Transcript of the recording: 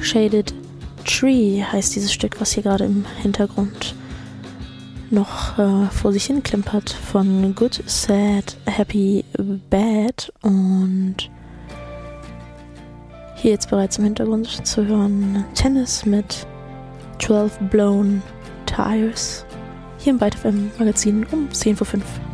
Shaded Tree heißt dieses Stück, was hier gerade im Hintergrund noch vor sich hin klimpert, von Good, Sad, Happy, Bad. Und hier jetzt bereits im Hintergrund zu hören Tennis mit 12 Blown Tires. Hier im ByteFM Magazin um 10:05 Uhr.